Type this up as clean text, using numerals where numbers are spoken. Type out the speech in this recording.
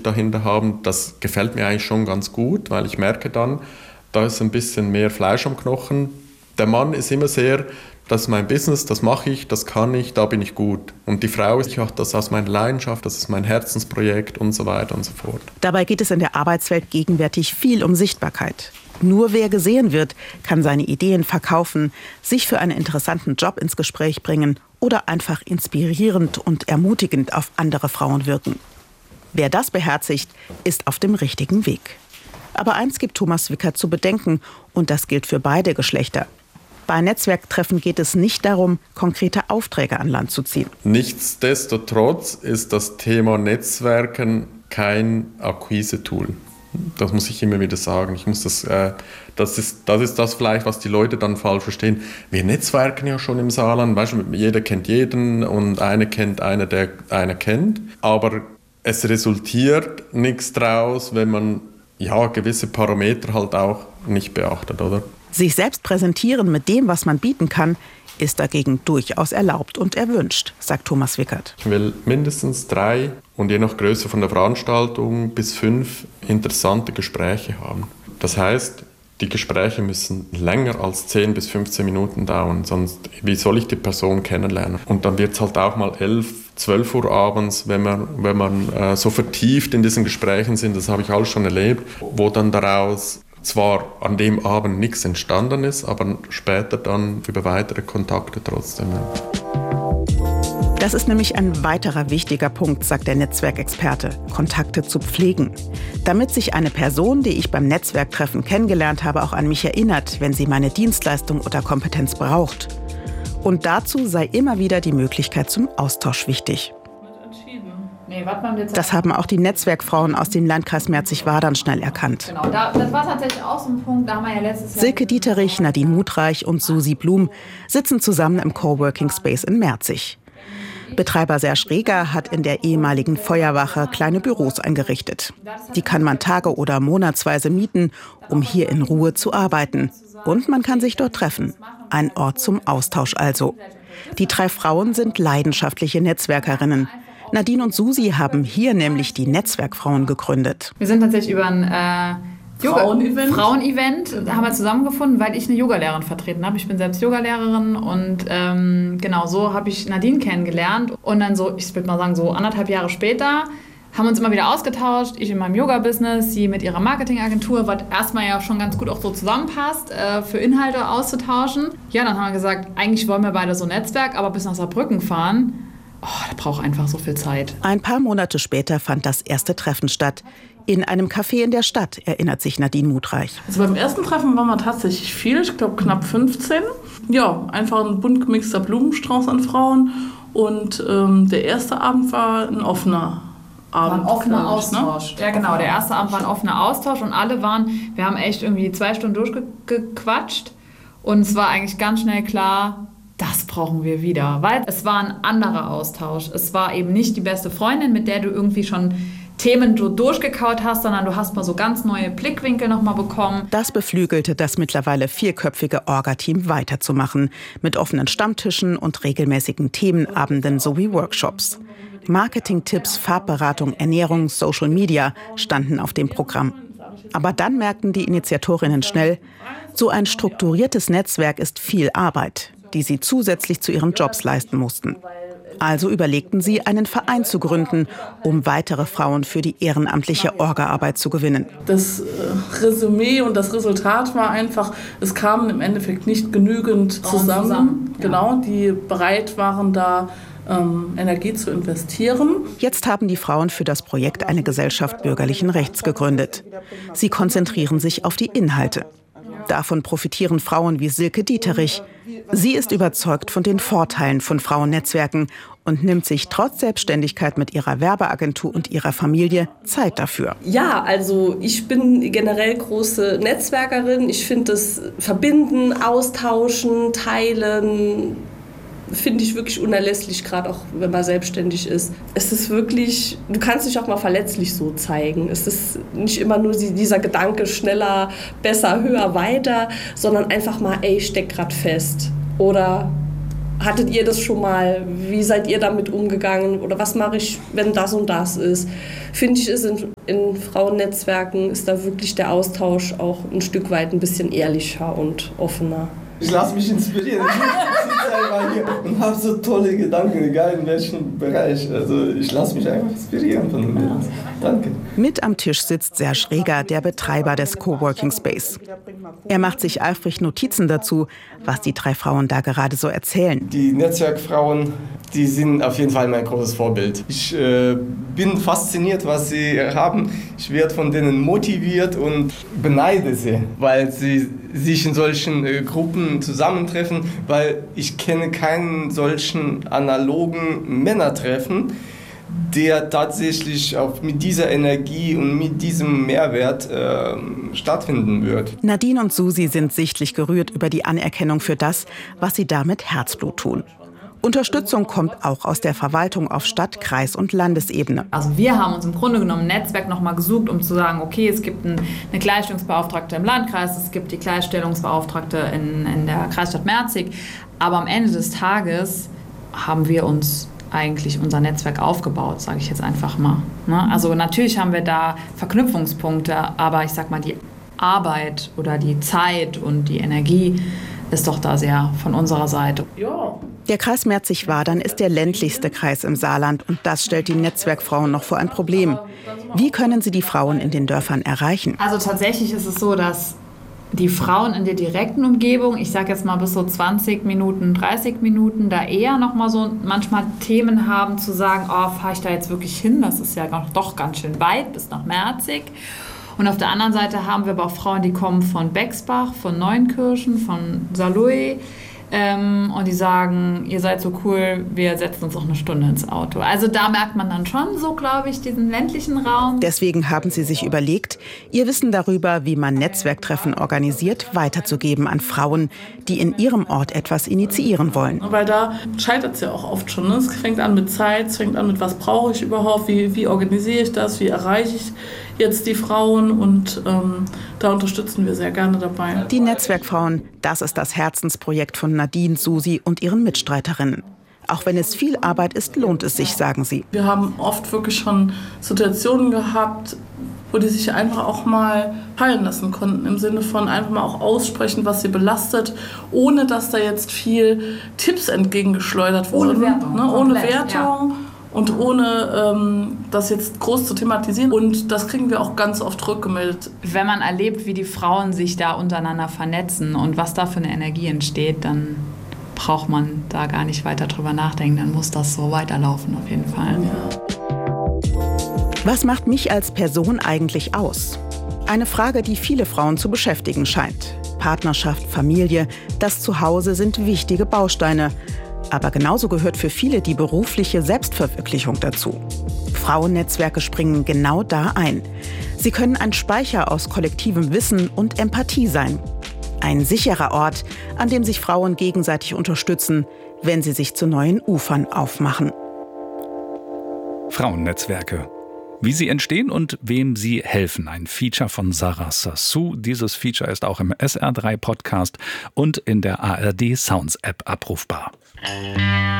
dahinter haben, das gefällt mir eigentlich schon ganz gut, weil ich merke dann, da ist ein bisschen mehr Fleisch am Knochen. Der Mann ist immer sehr, das ist mein Business, das mache ich, das kann ich, da bin ich gut. Und die Frau ist, ich mache das aus meiner Leidenschaft, das ist mein Herzensprojekt und so weiter und so fort. Dabei geht es in der Arbeitswelt gegenwärtig viel um Sichtbarkeit. Nur wer gesehen wird, kann seine Ideen verkaufen, sich für einen interessanten Job ins Gespräch bringen oder einfach inspirierend und ermutigend auf andere Frauen wirken. Wer das beherzigt, ist auf dem richtigen Weg. Aber eins gibt Thomas Wickert zu bedenken, und das gilt für beide Geschlechter. Bei Netzwerktreffen geht es nicht darum, konkrete Aufträge an Land zu ziehen. Nichtsdestotrotz ist das Thema Netzwerken kein Akquise-Tool. Das muss ich immer wieder sagen. Das ist das vielleicht, was die Leute dann falsch verstehen. Wir netzwerken ja schon im Saarland. Weißt du, jeder kennt jeden und einer kennt einen, der einer kennt. Aber es resultiert nichts draus, wenn man gewisse Parameter halt auch nicht beachtet, oder? Sich selbst präsentieren mit dem, was man bieten kann, ist dagegen durchaus erlaubt und erwünscht, sagt Thomas Wickert. Ich will mindestens 3 und je nach Größe von der Veranstaltung bis 5 interessante Gespräche haben. Das heißt, die Gespräche müssen länger als 10 bis 15 Minuten dauern, sonst wie soll ich die Person kennenlernen? Und dann wird es halt auch mal 11, 12 Uhr abends, wenn man so vertieft in diesen Gesprächen sind, das habe ich alles schon erlebt, wo dann daraus zwar an dem Abend nichts entstanden ist, aber später dann über weitere Kontakte trotzdem. Das ist nämlich ein weiterer wichtiger Punkt, sagt der Netzwerkexperte, Kontakte zu pflegen. Damit sich eine Person, die ich beim Netzwerktreffen kennengelernt habe, auch an mich erinnert, wenn sie meine Dienstleistung oder Kompetenz braucht. Und dazu sei immer wieder die Möglichkeit zum Austausch wichtig. Das haben auch die Netzwerkfrauen aus dem Landkreis Merzig-Wadern schnell erkannt. Genau, das war tatsächlich auch so ein Punkt, da haben wir ja letztes Jahr... Silke Dieterich, Nadine Mutreich und Susi Blum sitzen zusammen im Coworking Space in Merzig. Betreiber Serge Reger hat in der ehemaligen Feuerwache kleine Büros eingerichtet. Die kann man tage- oder monatsweise mieten, um hier in Ruhe zu arbeiten. Und man kann sich dort treffen. Ein Ort zum Austausch also. Die 3 Frauen sind leidenschaftliche Netzwerkerinnen. Nadine und Susi haben hier nämlich die Netzwerkfrauen gegründet. Wir sind tatsächlich über ein Frauenevent haben wir zusammengefunden, weil ich eine Yogalehrerin vertreten habe. Ich bin selbst Yogalehrerin und genau so habe ich Nadine kennengelernt. Und dann so, ich würde mal sagen, so 1,5 Jahre später haben wir uns immer wieder ausgetauscht. Ich in meinem Yoga-Business, sie mit ihrer Marketingagentur, was erstmal ja schon ganz gut auch so zusammenpasst, für Inhalte auszutauschen. Ja, dann haben wir gesagt, eigentlich wollen wir beide so ein Netzwerk, aber bis nach Saarbrücken fahren. Da braucht einfach so viel Zeit. Ein paar Monate später fand das erste Treffen statt. In einem Café in der Stadt, erinnert sich Nadine Mutreich. Also beim ersten Treffen waren wir tatsächlich viel, ich glaube knapp 15. Ja, einfach ein bunt gemixter Blumenstrauß an Frauen. Und der erste Abend war ein offener Abend. Ein offener Austausch. Ne? Ja genau, der erste Abend war ein offener Austausch und wir haben echt irgendwie 2 Stunden durchgequatscht. Und es war eigentlich ganz schnell klar, das brauchen wir wieder, weil es war ein anderer Austausch. Es war eben nicht die beste Freundin, mit der du irgendwie schon Themen durchgekaut hast, sondern du hast mal so ganz neue Blickwinkel nochmal bekommen. Das beflügelte das mittlerweile 4-köpfige Orga-Team weiterzumachen, mit offenen Stammtischen und regelmäßigen Themenabenden sowie Workshops. Marketing-Tipps, Farbberatung, Ernährung, Social Media standen auf dem Programm. Aber dann merkten die Initiatorinnen schnell, so ein strukturiertes Netzwerk ist viel Arbeit, die sie zusätzlich zu ihren Jobs leisten mussten. Also überlegten sie, einen Verein zu gründen, um weitere Frauen für die ehrenamtliche Orga-Arbeit zu gewinnen. Das Resümee und das Resultat war einfach, es kamen im Endeffekt nicht genügend zusammen, genau, die bereit waren, da Energie zu investieren. Jetzt haben die Frauen für das Projekt eine Gesellschaft bürgerlichen Rechts gegründet. Sie konzentrieren sich auf die Inhalte. Davon profitieren Frauen wie Silke Dieterich. Sie ist überzeugt von den Vorteilen von Frauennetzwerken und nimmt sich trotz Selbstständigkeit mit ihrer Werbeagentur und ihrer Familie Zeit dafür. Ja, also ich bin generell große Netzwerkerin. Ich finde das Verbinden, Austauschen, Teilen, finde ich wirklich unerlässlich, gerade auch wenn man selbstständig ist. Es ist wirklich, du kannst dich auch mal verletzlich so zeigen. Es ist nicht immer nur dieser Gedanke, schneller, besser, höher, weiter, sondern einfach mal, ey, ich steck gerade fest. Oder hattet ihr das schon mal? Wie seid ihr damit umgegangen? Oder was mache ich, wenn das und das ist? Finde ich, ist in Frauennetzwerken ist da wirklich der Austausch auch ein Stück weit ein bisschen ehrlicher und offener. Ich lasse mich inspirieren. Ich sitze einfach hier und habe so tolle Gedanken, egal in welchem Bereich. Also ich lasse mich einfach inspirieren von mir. Danke. Mit am Tisch sitzt Serge Reger, der Betreiber des Coworking Space. Er macht sich eifrig Notizen dazu, was die 3 Frauen da gerade so erzählen. Die Netzwerkfrauen, die sind auf jeden Fall mein großes Vorbild. Ich bin fasziniert, was sie haben. Ich werde von denen motiviert und beneide sie, weil sie sich in solchen Gruppen zusammentreffen, weil ich kenne keinen solchen analogen Männertreffen, der tatsächlich auch mit dieser Energie und mit diesem Mehrwert stattfinden wird. Nadine und Susi sind sichtlich gerührt über die Anerkennung für das, was sie da mit Herzblut tun. Unterstützung kommt auch aus der Verwaltung auf Stadt-, Kreis- und Landesebene. Also wir haben uns im Grunde genommen ein Netzwerk nochmal gesucht, um zu sagen, okay, es gibt eine Gleichstellungsbeauftragte im Landkreis, es gibt die Gleichstellungsbeauftragte in der Kreisstadt Merzig. Aber am Ende des Tages haben wir uns eigentlich unser Netzwerk aufgebaut, sage ich jetzt einfach mal. Also natürlich haben wir da Verknüpfungspunkte, aber ich sag mal, die Arbeit oder die Zeit und die Energie ist doch da sehr von unserer Seite. Ja. Der Kreis Merzig-Wadern ist der ländlichste Kreis im Saarland und das stellt die Netzwerkfrauen noch vor ein Problem. Wie können sie die Frauen in den Dörfern erreichen? Also tatsächlich ist es so, dass die Frauen in der direkten Umgebung, ich sage jetzt mal bis so 20 Minuten, 30 Minuten, da eher noch mal so manchmal Themen haben zu sagen, oh, fahre ich da jetzt wirklich hin? Das ist ja doch ganz schön weit bis nach Merzig. Und auf der anderen Seite haben wir aber auch Frauen, die kommen von Bexbach, von Neunkirchen, von Saarlouis. Und die sagen, ihr seid so cool, wir setzen uns noch eine Stunde ins Auto. Also da merkt man dann schon so, glaube ich, diesen ländlichen Raum. Deswegen haben sie sich überlegt, ihr Wissen darüber, wie man Netzwerktreffen organisiert, weiterzugeben an Frauen, die in ihrem Ort etwas initiieren wollen. Weil da scheitert es ja auch oft schon. Ne? Es fängt an mit Zeit, es fängt an mit, was brauche ich überhaupt, wie organisiere ich das, wie erreiche ich jetzt die Frauen und da unterstützen wir sehr gerne dabei. Die Netzwerkfrauen, das ist das Herzensprojekt von Nadine, Susi und ihren Mitstreiterinnen. Auch wenn es viel Arbeit ist, lohnt es sich, sagen sie. Wir haben oft wirklich schon Situationen gehabt, wo die sich einfach auch mal fallen lassen konnten, im Sinne von einfach mal auch aussprechen, was sie belastet, ohne dass da jetzt viel Tipps entgegengeschleudert wurden. Ohne Wertung. Ne? Ohne Wertung. Ja. Und ohne das jetzt groß zu thematisieren. Und das kriegen wir auch ganz oft rückgemeldet. Wenn man erlebt, wie die Frauen sich da untereinander vernetzen und was da für eine Energie entsteht, dann braucht man da gar nicht weiter drüber nachdenken. Dann muss das so weiterlaufen auf jeden Fall. Ja. Was macht mich als Person eigentlich aus? Eine Frage, die viele Frauen zu beschäftigen scheint. Partnerschaft, Familie, das Zuhause sind wichtige Bausteine. Aber genauso gehört für viele die berufliche Selbstverwirklichung dazu. Frauennetzwerke springen genau da ein. Sie können ein Speicher aus kollektivem Wissen und Empathie sein. Ein sicherer Ort, an dem sich Frauen gegenseitig unterstützen, wenn sie sich zu neuen Ufern aufmachen. Frauennetzwerke. Wie sie entstehen und wem sie helfen. Ein Feature von Sarah Sassou. Dieses Feature ist auch im SR3 Podcast und in der ARD Sounds App abrufbar.